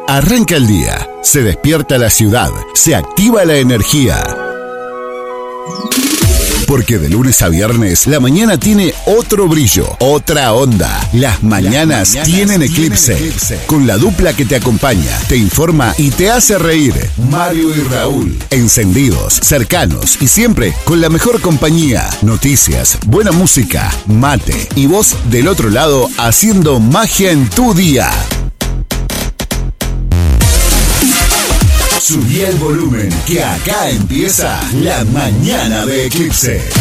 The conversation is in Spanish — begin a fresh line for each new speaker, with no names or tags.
Arranca el día, se despierta la ciudad, se activa la energía. Porque de lunes a viernes la mañana tiene otro brillo, otra onda. Las mañanas tienen eclipse. Con la dupla que te acompaña, te informa y te hace reír. Mario y Raúl. Encendidos, cercanos y siempre con la mejor compañía. Noticias, buena música, mate y vos del otro lado haciendo magia en tu día. Subí el volumen, que acá empieza la mañana de Eclipse.